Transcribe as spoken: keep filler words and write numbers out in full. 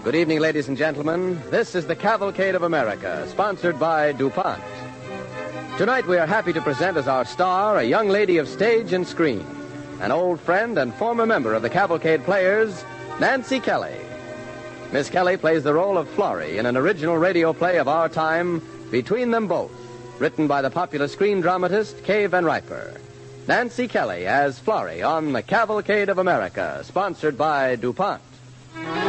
Good evening, ladies and gentlemen. This is the Cavalcade of America, sponsored by DuPont. Tonight we are happy to present as our star a young lady of stage and screen, an old friend and former member of the Cavalcade Players, Nancy Kelly. Miss Kelly plays the role of Florrie in an original radio play of our time, Between Them Both, written by the popular screen dramatist Kay Van Riper. Nancy Kelly as Florrie on the Cavalcade of America, sponsored by DuPont.